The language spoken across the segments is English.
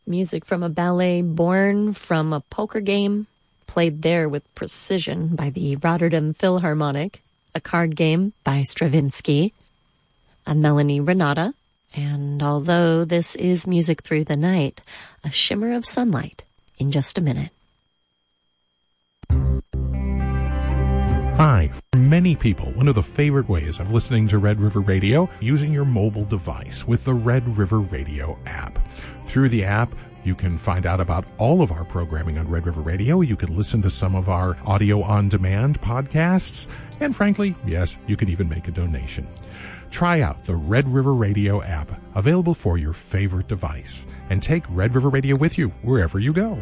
Music from a ballet born from a poker game, played there with precision by the Rotterdam Philharmonic, a card game by Stravinsky, a Melanie Renata, and although this is music through the night, a shimmer of sunlight in just a minute. Hi. For many people, one of the favorite ways of listening to Red River Radio, using your mobile device with the Red River Radio app. Through the app, you can find out about all of our programming on Red River Radio. You can listen to some of our audio-on-demand podcasts. And frankly, yes, you can even make a donation. Try out the Red River Radio app, available for your favorite device. And take Red River Radio with you wherever you go.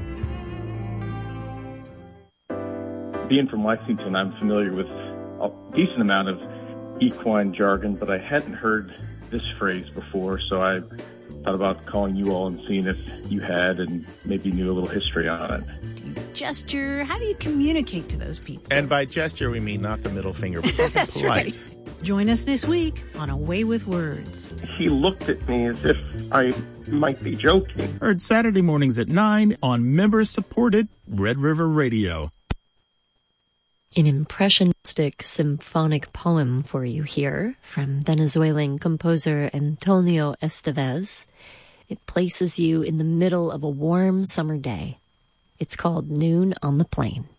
Being from Lexington, I'm familiar with a decent amount of equine jargon, but I hadn't heard this phrase before, so I thought about calling you all and seeing if you had and maybe knew a little history on it. Do you gesture? How do you communicate to those people? And by gesture, we mean not the middle finger, but something That's polite. Right. Join us this week on A Way with Words. He looked at me as if I might be joking. Heard Saturday mornings at 9 on member-supported Red River Radio. An impressionistic symphonic poem for you here from Venezuelan composer Antonio Estevez. It places you in the middle of a warm summer day. It's called Noon on the Plain.